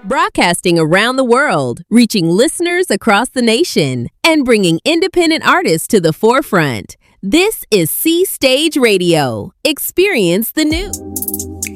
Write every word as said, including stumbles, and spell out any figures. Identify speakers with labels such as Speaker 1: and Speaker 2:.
Speaker 1: Broadcasting around the world, reaching listeners across the nation, and bringing independent artists to the forefront. This is C Stage Radio. Experience the new.